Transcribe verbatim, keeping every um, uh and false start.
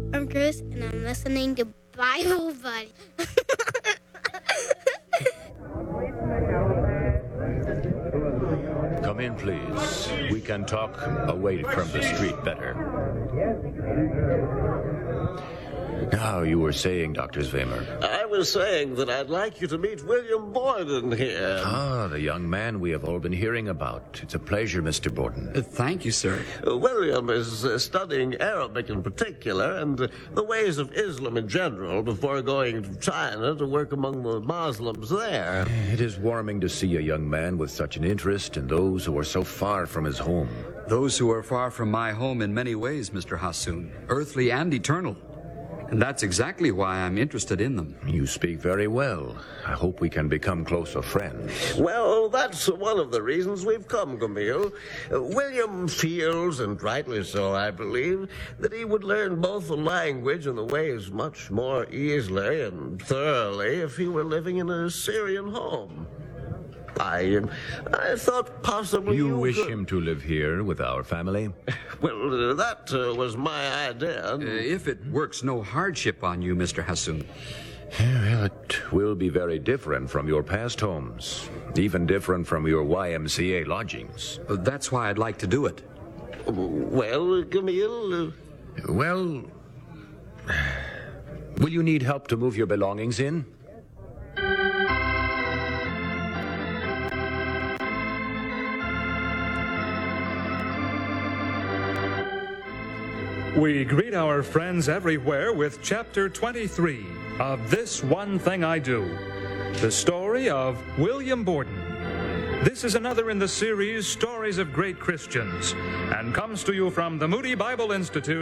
I'm Chris, and I'm listening to Bible Buddy. Come in, please. We can talk away from the street better. Now, you were saying, Doctor Zwemer. I was saying that I'd like you to meet William Borden here. Ah, the young man we have all been hearing about. It's a pleasure, Mister Borden. Uh, thank you, sir. Uh, William is uh, studying Arabic in particular and uh, the ways of Islam in general before going to China to work among the Muslims there. It is warming to see a young man with such an interest in those who are so far from his home. Those who are far from my home in many ways, Mister Hassoun, earthly and eternal. And that's exactly why I'm interested in them. You speak very well. I hope we can become closer friends. Well, that's one of the reasons we've come, Camille. Uh, William feels, and rightly so, I believe, that he would learn both the language and the ways much more easily and thoroughly if he were living in a Syrian home. I, um, I thought possibly you, you wish could... him to live here with our family? Well, uh, that uh, was my idea. Uh, if it works no hardship on you, Mister Hassoun. Well, it will be very different from your past homes, even different from your Y M C A lodgings. Uh, that's why I'd like to do it. Well, Camille... Uh... Well, will you need help to move your belongings in? We greet our friends everywhere with Chapter twenty-three of This One Thing I Do, the story of William Borden. This is another in the series Stories of Great Christians, and comes to you from the Moody Bible Institute.